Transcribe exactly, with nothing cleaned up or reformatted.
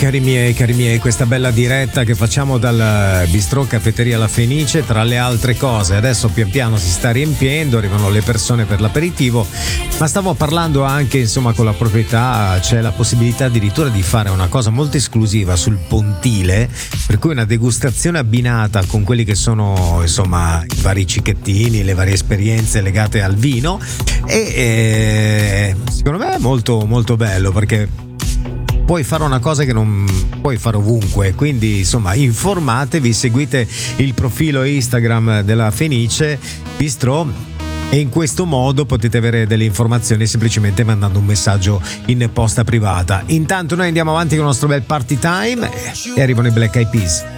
cari miei, cari miei, questa bella diretta che facciamo dal Bistrò Caffetteria La Fenice, tra le altre cose. Adesso pian piano si sta riempiendo, arrivano le persone per l'aperitivo, ma stavo parlando anche, insomma, con la proprietà c'è la possibilità addirittura di fare una cosa molto esclusiva sul pontile, per cui una degustazione abbinata con quelli che sono, insomma, i vari cicchettini, le varie esperienze legate al vino, e eh, secondo me è molto molto bello, perché puoi fare una cosa che non puoi fare ovunque. Quindi, insomma, informatevi, seguite il profilo Instagram della Fenice Bistrò e in questo modo potete avere delle informazioni semplicemente mandando un messaggio in posta privata. Intanto noi andiamo avanti con il nostro bel party time e arrivano i Black Eyed Peas.